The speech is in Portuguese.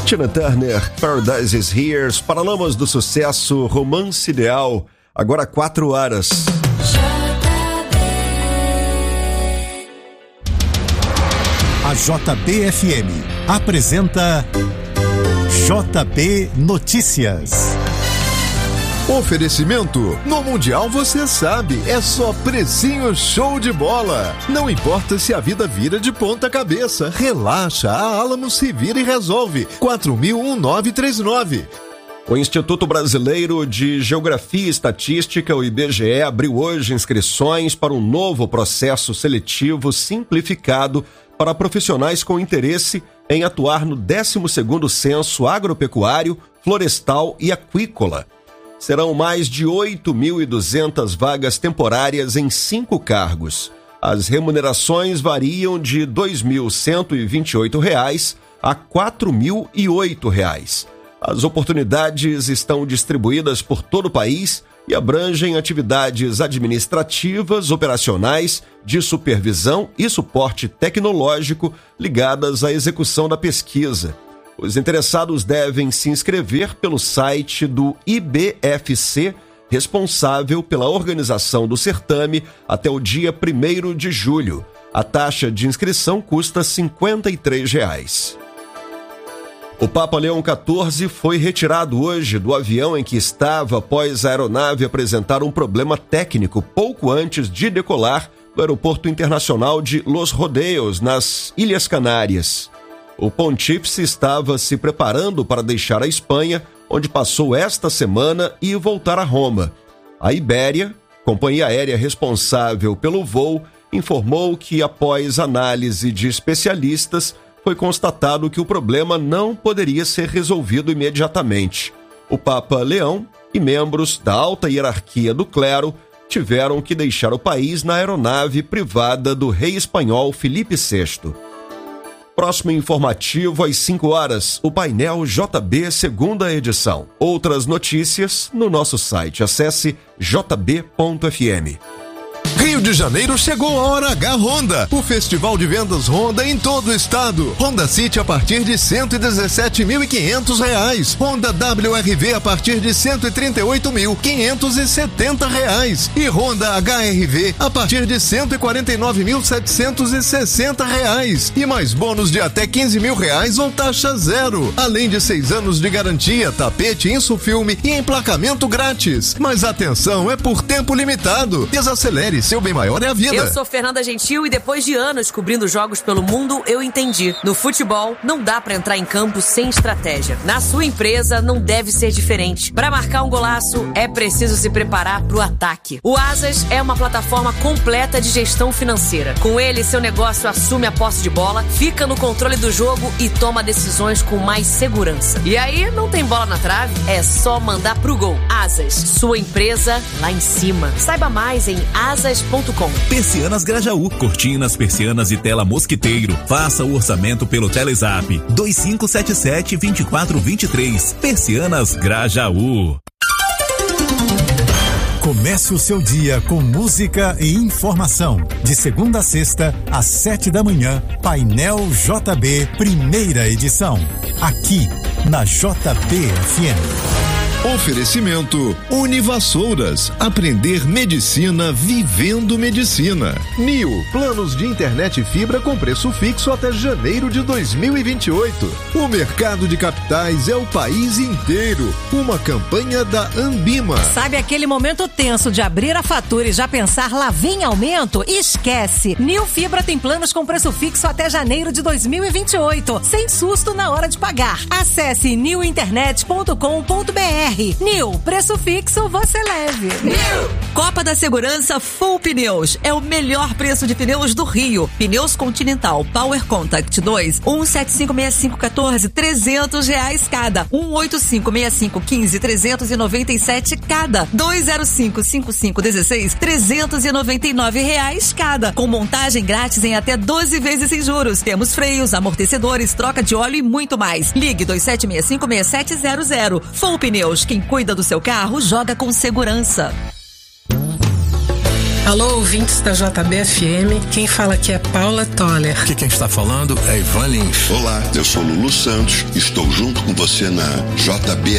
Tina Turner, Paradise is Here, os Paralamas do Sucesso, Romance Ideal, agora 4 horas. A JB-FM apresenta JB Notícias. Oferecimento, no Mundial você sabe, é só precinho show de bola. Não importa se a vida vira de ponta cabeça, relaxa, a Alamo se vira e resolve. 4000-1939. O Instituto Brasileiro de Geografia e Estatística, o IBGE, abriu hoje inscrições para um novo processo seletivo simplificado para profissionais com interesse em atuar no 12º Censo Agropecuário, Florestal e Aquícola. Serão mais de 8.200 vagas temporárias em 5 cargos. As remunerações variam de R$ 2.128 a R$ 4.008. As oportunidades estão distribuídas por todo o país e abrangem atividades administrativas, operacionais, de supervisão e suporte tecnológico ligadas à execução da pesquisa. Os interessados devem se inscrever pelo site do IBFC, responsável pela organização do certame, até o dia 1º de julho. A taxa de inscrição custa R$ 53. O Papa Leão XIV foi retirado hoje do avião em que estava após a aeronave apresentar um problema técnico pouco antes de decolar do Aeroporto Internacional de Los Rodeos, nas Ilhas Canárias. O pontífice estava se preparando para deixar a Espanha, onde passou esta semana, e voltar a Roma. A Ibéria, companhia aérea responsável pelo voo, informou que, após análise de especialistas, foi constatado que o problema não poderia ser resolvido imediatamente. O Papa Leão e membros da alta hierarquia do clero tiveram que deixar o país na aeronave privada do rei espanhol Felipe VI. Próximo informativo às 5 horas, o painel JB, segunda edição. Outras notícias no nosso site. Acesse jb.fm. Rio de Janeiro chegou a Hora H Honda, o festival de vendas Honda em todo o estado. Honda City a partir de R$ 117.500, Honda WRV a partir de R$ 138.570 e Honda HR-V a partir de R$ 149.760 e mais bônus de até R$ 15.000 ou taxa zero, além de 6 anos de garantia, tapete, insufilme e emplacamento grátis. Mas atenção, é por tempo limitado. Desacelere, seu bem maior é a vida. Eu sou Fernanda Gentil e depois de anos cobrindo jogos pelo mundo, eu entendi. No futebol, não dá pra entrar em campo sem estratégia. Na sua empresa, não deve ser diferente. Pra marcar um golaço, é preciso se preparar pro ataque. O Asas é uma plataforma completa de gestão financeira. Com ele, seu negócio assume a posse de bola, fica no controle do jogo e toma decisões com mais segurança. E aí, não tem bola na trave? É só mandar pro gol. Asas, sua empresa lá em cima. Saiba mais em asas.com. Persianas Grajaú, cortinas, persianas e tela mosquiteiro. Faça o orçamento pelo Telezap 2577-2423. Persianas Grajaú. Comece o seu dia com música e informação. De segunda a sexta, às 7 da manhã, Painel JB, primeira edição. Aqui, na JB-FM. Oferecimento Univassouras, aprender medicina vivendo medicina. Nil, planos de internet e fibra com preço fixo até janeiro de 2028. O mercado de capitais é o país inteiro. Uma campanha da Ambima. Sabe aquele momento tenso de abrir a fatura e já pensar lá vem aumento? Esquece! Nil Fibra tem planos com preço fixo até janeiro de 2028, sem susto na hora de pagar. Acesse niwinternet.com.br. Nil, preço fixo você leve. Nil! Copa da Segurança Full Pneus é o melhor preço de pneus do Rio. Pneus Continental Power Contact 2, 1756514, R$300 cada. 1856515, R$397 cada. 2055516, R$399 cada. Com montagem grátis em até 12 vezes sem juros. Temos freios, amortecedores, troca de óleo e muito mais. Ligue 27656700. Full Pneus, quem cuida do seu carro joga com segurança. Alô, ouvintes da JBFM, quem fala aqui é Paula Toller. Aqui quem está falando é Ivan Lins. Olá, eu sou Lulu Santos, estou junto com você na JBFM.